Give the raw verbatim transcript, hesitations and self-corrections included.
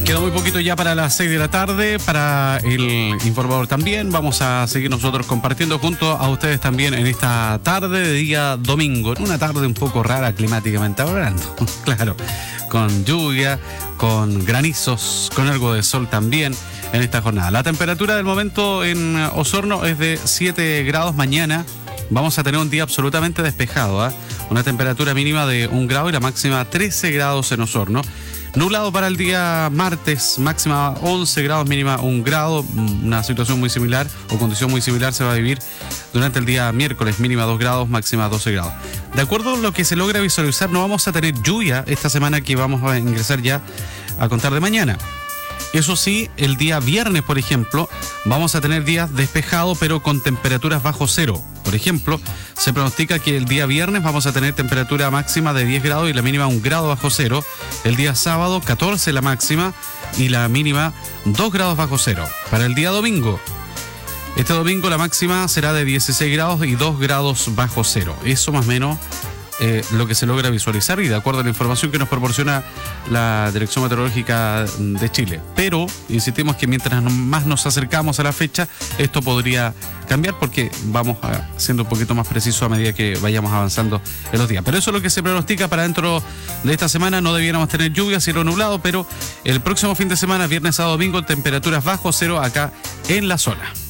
Queda muy poquito ya para las seis de la tarde, para el informador también. Vamos a seguir nosotros compartiendo junto a ustedes también en esta tarde de día domingo, en una tarde un poco rara climáticamente hablando, claro, con lluvia, con granizos, con algo de sol también en esta jornada. La temperatura del momento en Osorno es de siete grados. Mañana vamos a tener un día absolutamente despejado, ¿eh? Una temperatura mínima de un grado y la máxima trece grados en Osorno. Nublado para el día martes, máxima once grados, mínima un grado. Una situación muy similar o condición muy similar se va a vivir durante el día miércoles, mínima dos grados, máxima doce grados. De acuerdo a lo que se logra visualizar, no vamos a tener lluvia esta semana que vamos a ingresar ya a contar de mañana. Eso sí, el día viernes, por ejemplo, vamos a tener días despejados, pero con temperaturas bajo cero. Por ejemplo, se pronostica que el día viernes vamos a tener temperatura máxima de diez grados y la mínima un grado bajo cero. El día sábado, catorce la máxima y la mínima dos grados bajo cero. Para el día domingo, este domingo la máxima será de dieciséis grados y dos grados bajo cero. Eso más o menos Eh, lo que se logra visualizar y de acuerdo a la información que nos proporciona la Dirección Meteorológica de Chile. Pero insistimos que mientras más nos acercamos a la fecha, esto podría cambiar porque vamos a, siendo un poquito más precisos a medida que vayamos avanzando en los días. Pero eso es lo que se pronostica para dentro de esta semana. No debiéramos tener lluvia, cielo nublado, pero el próximo fin de semana, viernes a domingo, temperaturas bajo cero acá en la zona.